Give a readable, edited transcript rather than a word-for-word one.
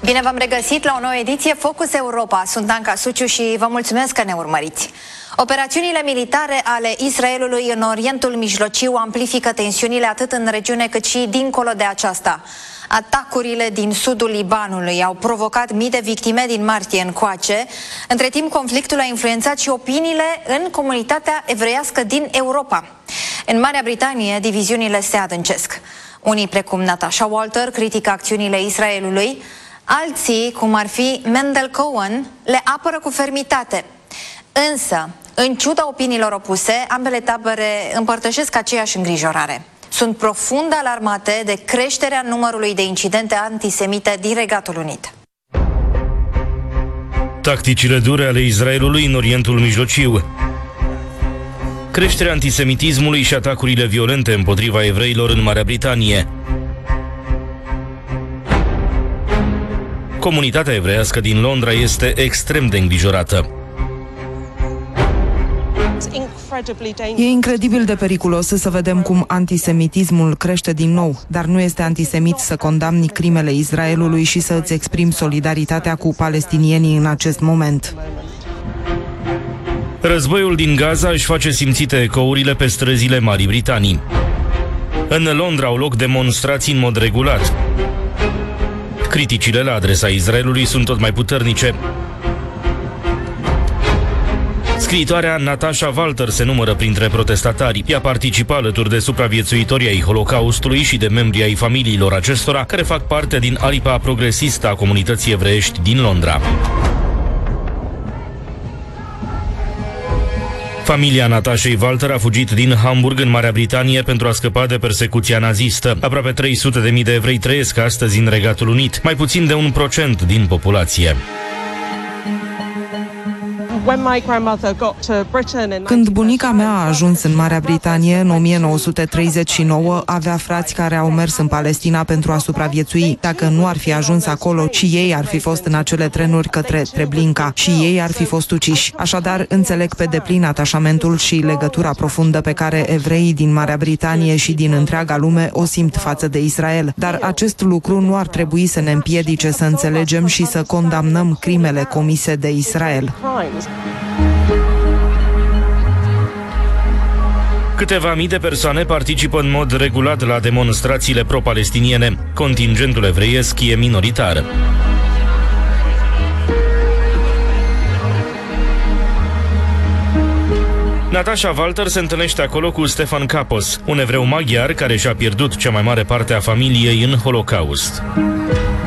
Bine v-am regăsit la o nouă ediție Focus Europa. Sunt Anca Suciu și vă mulțumesc că ne urmăriți. Operațiunile militare ale Israelului în Orientul Mijlociu amplifică tensiunile atât în regiune cât și dincolo de aceasta. Atacurile din sudul Libanului au provocat mii de victime din martie încoace. Între timp, conflictul a influențat și opiniile în comunitatea evreiască din Europa. În Marea Britanie, diviziunile se adâncesc. Unii, precum Natasha Walter, critică acțiunile Israelului. Alții, cum ar fi Mendel Cohen, le apără cu fermitate. Însă, în ciuda opiniilor opuse, ambele tabere împărtășesc aceeași îngrijorare. Sunt profund alarmate de creșterea numărului de incidente antisemite din Regatul Unit. Tacticile dure ale Israelului în Orientul Mijlociu. Creșterea antisemitismului și atacurile violente împotriva evreilor în Marea Britanie. Comunitatea evreiască din Londra este extrem de îngrijorată. E incredibil de periculos să vedem cum antisemitismul crește din nou, dar nu este antisemit să condamni crimele Israelului și să îți exprimi solidaritatea cu palestinienii în acest moment. Războiul din Gaza își face simțite ecourile pe străzile Marii Britanii. În Londra au loc demonstrații în mod regulat. Criticile la adresa Israelului sunt tot mai puternice. Scriitoarea Natasha Walter se numără printre protestatari. Ea participă alături de supraviețuitorii ai Holocaustului și de membrii ai familiilor acestora, care fac parte din aripa progresistă a comunității evreiești din Londra. Familia Natashei Walter a fugit din Hamburg în Marea Britanie pentru a scăpa de persecuția nazistă. Aproape 300.000 de evrei trăiesc astăzi în Regatul Unit, mai puțin de 1% din populație. Când bunica mea a ajuns în Marea Britanie în 1939, avea frați care au mers în Palestina pentru a supraviețui. Dacă nu ar fi ajuns acolo, și ei ar fi fost în acele trenuri către Treblinka și ei ar fi fost uciși. Așadar, înțeleg pe deplin atașamentul și legătura profundă pe care evreii din Marea Britanie și din întreaga lume o simt față de Israel. Dar acest lucru nu ar trebui să ne împiedice să înțelegem și să condamnăm crimele comise de Israel. Câteva mii de persoane participă în mod regulat la demonstrațiile pro-palestiniene. Contingentul evreiesc e minoritar. Natasha Walter se întâlnește acolo cu Stefan Kapos, un evreu maghiar care și-a pierdut cea mai mare parte a familiei în Holocaust.